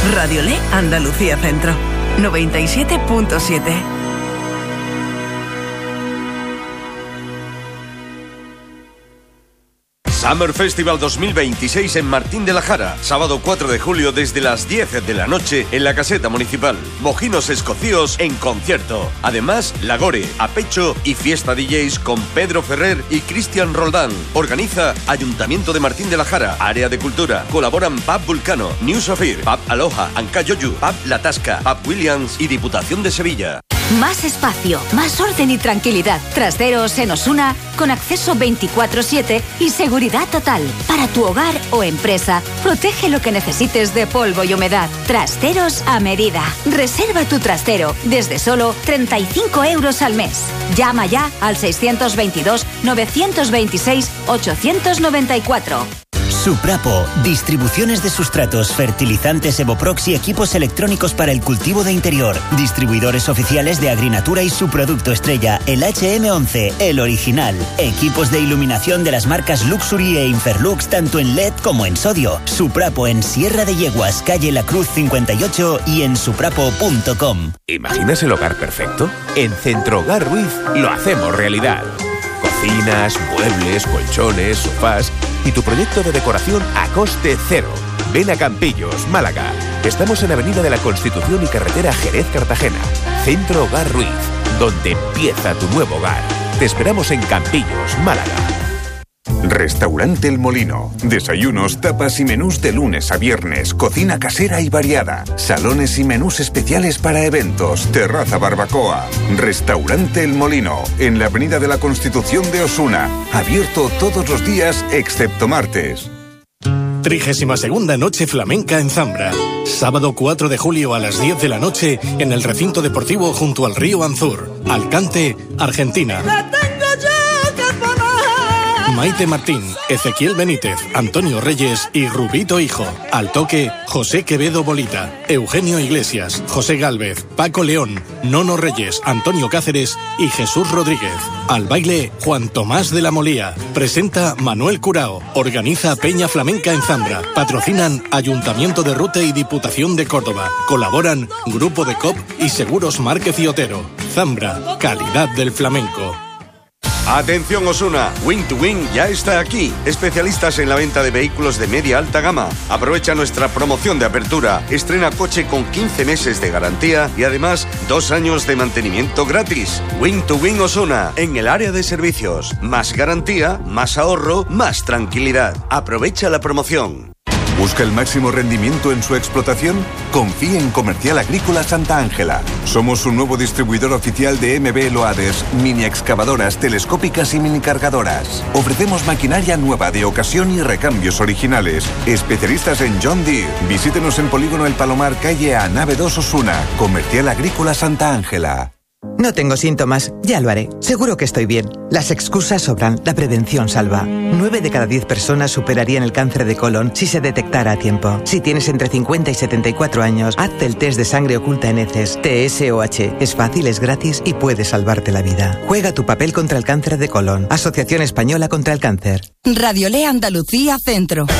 Radiolé Andalucía Centro, 97.7. Summer Festival 2026 en Martín de la Jara. Sábado 4 de julio desde las 10 de la noche en la Caseta Municipal. Mojinos escocíos en concierto. Además, Lagore, Apecho y fiesta DJs con Pedro Ferrer y Cristian Roldán. Organiza Ayuntamiento de Martín de la Jara. Área de Cultura. Colaboran Pub Vulcano, New Safir, Pub Aloha, Ancayoyu, Pub La Tasca, Pub Williams y Diputación de Sevilla. Más espacio, más orden y tranquilidad. Trasteros en Osuna con acceso 24/7 y seguridad total. Para tu hogar o empresa, protege lo que necesites de polvo y humedad. Trasteros a medida. Reserva tu trastero desde solo 35 € al mes. Llama ya al 622 926 894. Suprapo, distribuciones de sustratos, fertilizantes Evoprox y equipos electrónicos para el cultivo de interior. Distribuidores oficiales de Agrinatura y su producto estrella, el HM11, el original. Equipos de iluminación de las marcas Luxury e Inferlux, tanto en LED como en sodio. Suprapo en Sierra de Yeguas, calle La Cruz 58 y en suprapo.com. ¿Imaginas el hogar perfecto? En Centro Hogar Ruiz lo hacemos realidad. Cocinas, muebles, colchones, sofás y tu proyecto de decoración a coste cero. Ven a Campillos, Málaga. Estamos en Avenida de la Constitución y Carretera Jerez-Cartagena. Centro Hogar Ruiz, donde empieza tu nuevo hogar. Te esperamos en Campillos, Málaga. Restaurante El Molino. Desayunos, tapas y menús de lunes a viernes. Cocina casera y variada. Salones y menús especiales para eventos. Terraza barbacoa. Restaurante El Molino. En la Avenida de la Constitución de Osuna. Abierto todos los días excepto martes. 32ª Noche Flamenca en Zambra. Sábado 4 de julio a las 10 de la noche en el recinto deportivo junto al río Anzur. Alcante, Argentina. Maite Martín, Ezequiel Benítez, Antonio Reyes y Rubito Hijo. Al toque, José Quevedo Bolita, Eugenio Iglesias, José Gálvez, Paco León, Nono Reyes, Antonio Cáceres y Jesús Rodríguez. Al baile, Juan Tomás de la Molía. Presenta Manuel Curao. Organiza Peña Flamenca en Zambra. Patrocinan Ayuntamiento de Rute y Diputación de Córdoba. Colaboran Grupo de COP y Seguros Márquez y Otero. Zambra, calidad del flamenco. Atención Osuna, Win to Win ya está aquí. Especialistas en la venta de vehículos de media alta gama. Aprovecha nuestra promoción de apertura. Estrena coche con 15 meses de garantía y además 2 años de mantenimiento gratis. Win to Win Osuna, en el área de servicios. Más garantía, más ahorro, más tranquilidad. Aprovecha la promoción. ¿Busca el máximo rendimiento en su explotación? Confíe en Comercial Agrícola Santa Ángela. Somos un nuevo distribuidor oficial de MB Loades, mini excavadoras telescópicas y mini cargadoras. Ofrecemos maquinaria nueva de ocasión y recambios originales. Especialistas en John Deere. Visítenos en Polígono El Palomar, calle A, nave 2 Osuna. Comercial Agrícola Santa Ángela. No tengo síntomas, ya lo haré. Seguro que estoy bien. Las excusas sobran, la prevención salva. 9 de cada 10 personas superarían el cáncer de colon si se detectara a tiempo. Si tienes entre 50 y 74 años, hazte el test de sangre oculta en heces, TSOH. Es fácil, es gratis y puede salvarte la vida. Juega tu papel contra el cáncer de colon. Asociación Española contra el Cáncer. Radiolé Andalucía Centro.